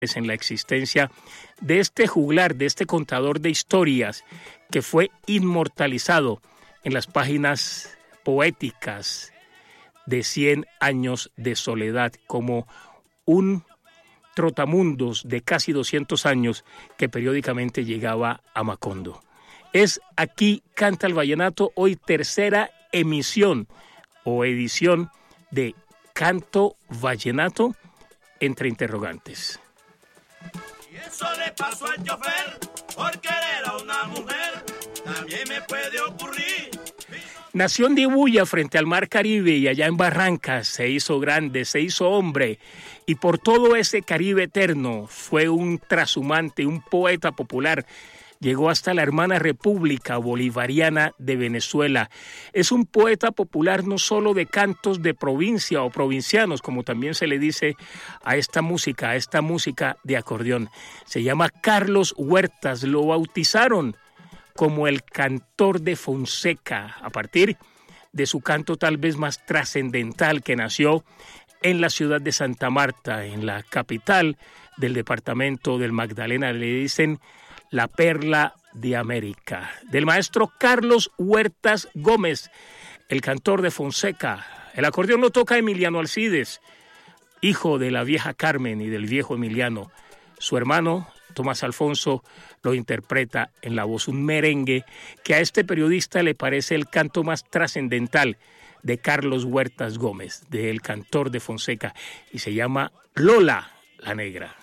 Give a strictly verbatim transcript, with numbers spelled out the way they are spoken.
en la existencia de este juglar, de este contador de historias que fue inmortalizado en las páginas poéticas de Cien años de soledad como un trotamundos de casi doscientos años que periódicamente llegaba a Macondo. Es Aquí Canta el Vallenato, hoy tercera emisión o edición de Canto Vallenato entre interrogantes. Y eso le pasó al chofer por querer a una mujer, también me puede ocurrir. Nació en Dibuya, frente al Mar Caribe, y allá en Barrancas se hizo grande, se hizo hombre, y por todo ese Caribe eterno fue un trashumante, un poeta popular. Llegó hasta la hermana República Bolivariana de Venezuela. Es un poeta popular no solo de cantos de provincia o provincianos, como también se le dice a esta música, a esta música de acordeón. Se llama Carlos Huertas, lo bautizaron como el cantor de Fonseca, a partir de su canto tal vez más trascendental que nació en la ciudad de Santa Marta, en la capital del departamento del Magdalena. Le dicen la perla de América, del maestro Carlos Huertas Gómez, el cantor de Fonseca. El acordeón lo toca Emiliano Alcides, hijo de la vieja Carmen y del viejo Emiliano. Su hermano, Tomás Alfonso, lo interpreta en la voz, un merengue que a este periodista le parece el canto más trascendental de Carlos Huertas Gómez, del cantor de Fonseca, y se llama Lola la Negra.